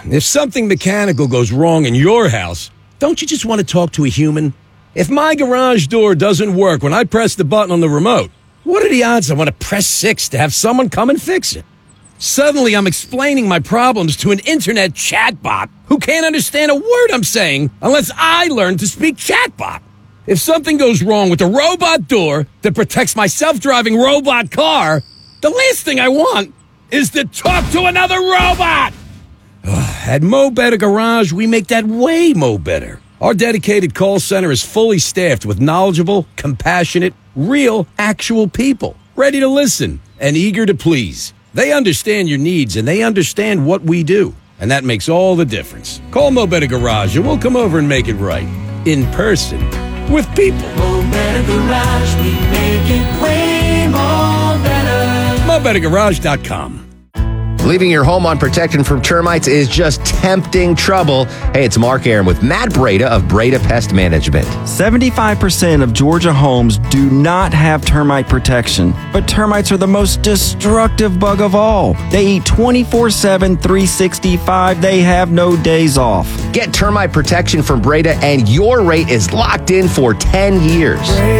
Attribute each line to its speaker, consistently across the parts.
Speaker 1: If something mechanical goes wrong in your house, don't you just want to talk to a human? If my garage door doesn't work when I press the button on the remote, what are the odds I want to press 6 to have someone come and fix it? Suddenly, I'm explaining my problems to an internet chatbot who can't understand a word I'm saying unless I learn to speak chatbot. If something goes wrong with the robot door that protects my self-driving robot car, the last thing I want is to talk to another robot. At Mo Better Garage, we make that way mo better. Our dedicated call center is fully staffed with knowledgeable, compassionate, real, actual people, ready to listen and eager to please. They understand your needs and they understand what we do, and that makes all the difference. Call Mo Better Garage and we'll come over and make it right. In person. With people.
Speaker 2: Mo Better Garage, we make it way more better.
Speaker 1: MoBetterGarage.com.
Speaker 3: Leaving your home unprotected from termites is just tempting trouble. Hey, it's Mark Aaron with Matt Breda of Breda Pest Management.
Speaker 4: 75% of Georgia homes do not have termite protection, but termites are the most destructive bug of all. They eat 24/7, 365. They have no days off.
Speaker 3: Get termite protection from Breda, and your rate is locked in for 10 years.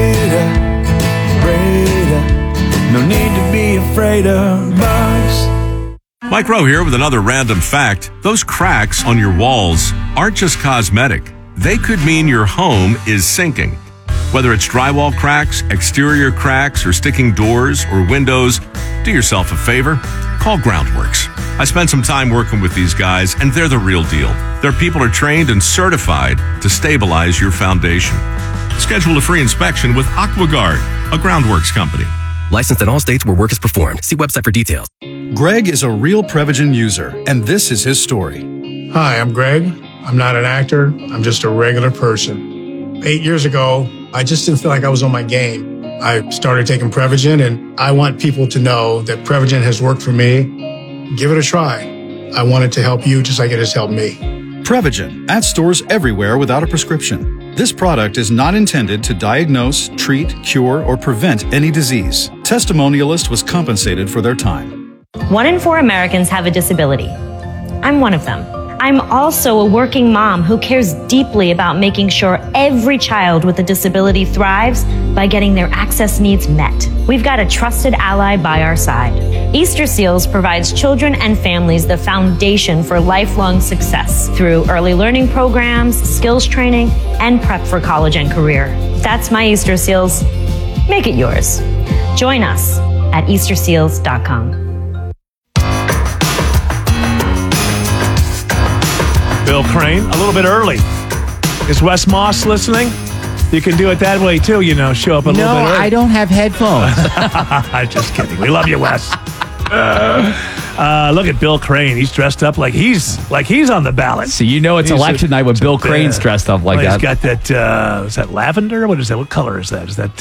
Speaker 2: Breda, no need to be afraid of bugs.
Speaker 5: Mike Rowe here with another random fact. Those cracks on your walls aren't just cosmetic. They could mean your home is sinking. Whether it's drywall cracks, exterior cracks, or sticking doors or windows, do yourself a favor. Call Groundworks. I spent some time working with these guys, and they're the real deal. Their people are trained and certified to stabilize your foundation. Schedule a free inspection with AquaGuard, a Groundworks company.
Speaker 6: Licensed in all states where work is performed. See website for details.
Speaker 7: Greg is a real Prevagen user, and this is his story.
Speaker 8: Hi, I'm Greg. I'm not an actor. I'm just a regular person. 8 years ago, I just didn't feel like I was on my game. I started taking Prevagen, and I want people to know that Prevagen has worked for me. Give it a try. I want it to help you just like it has helped me.
Speaker 7: Prevagen, at stores everywhere without a prescription. This product is not intended to diagnose, treat, cure, or prevent any disease. Testimonialist was compensated for their time.
Speaker 9: 1 in 4 Americans have a disability. I'm one of them. I'm also a working mom who cares deeply about making sure every child with a disability thrives by getting their access needs met. We've got a trusted ally by our side. Easter Seals provides children and families the foundation for lifelong success through early learning programs, skills training, and prep for college and career. That's my Easter Seals. Make it yours. Join us at easterseals.com.
Speaker 10: Bill Crane, a little bit early. Is Wes Moss listening? You can do it that way too, you know, show up a little bit early.
Speaker 11: No, I don't have headphones.
Speaker 10: I'm just kidding. We love you, Wes. Look at Bill Crane. He's dressed up like he's on the ballot.
Speaker 11: So you know it's election night when Bill Crane's dressed up like that.
Speaker 10: He's got that, is that lavender? What is that? What color is that? Is that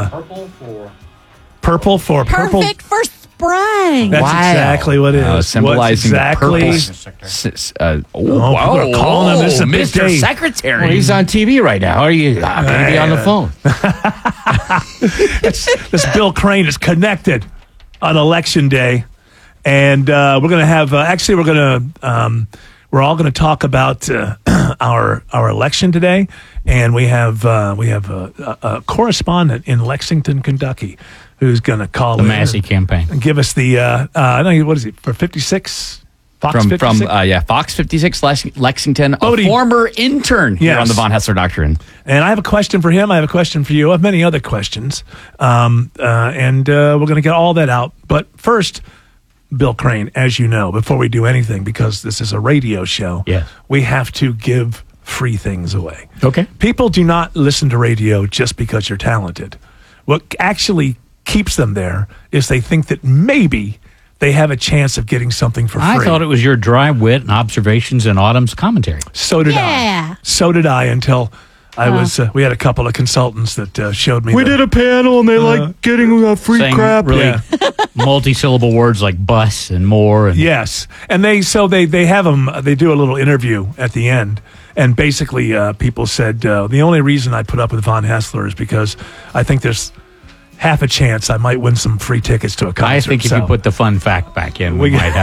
Speaker 10: purple for purple?
Speaker 12: Perfect for spring.
Speaker 10: That's exactly what it is.
Speaker 11: Symbolizing
Speaker 10: exactly
Speaker 11: the purple.
Speaker 10: We're calling him. This is a big
Speaker 11: Mr.
Speaker 10: day.
Speaker 11: Secretary. Well, he's on TV right now. How are you? I'm going to be on the phone.
Speaker 10: This Bill Crane is connected on Election Day. And we're going to have, we're all going to talk about our election today. And we have a correspondent in Lexington, Kentucky, who's going to call
Speaker 11: the Massey campaign
Speaker 10: and give us the what is it for 56 Fox 56?
Speaker 11: From Fox 56 Lexington, a former intern here on the Von Haessler Doctrine.
Speaker 10: And I have a question for him. I have a question for you. I have many other questions, and we're going to get all that out. But first, Bill Crane, as you know, before we do anything, because this is a radio show, we have to give free things away.
Speaker 11: Okay.
Speaker 10: People do not listen to radio just because you're talented. What actually keeps them there is they think that maybe they have a chance of getting something for free.
Speaker 11: I thought it was your dry wit and observations in Autumn's commentary.
Speaker 10: So did I. So did I until I was. We had a couple of consultants that showed me.
Speaker 4: We did a panel and they like getting free crap.
Speaker 11: Really multi-syllable words like bus and more. And
Speaker 10: yes, and they have them. They do a little interview at the end, and basically people said the only reason I put up with Von Haessler is because I think there's half a chance I might win some free tickets to a concert.
Speaker 11: I think if you put the fun fact back in, we might have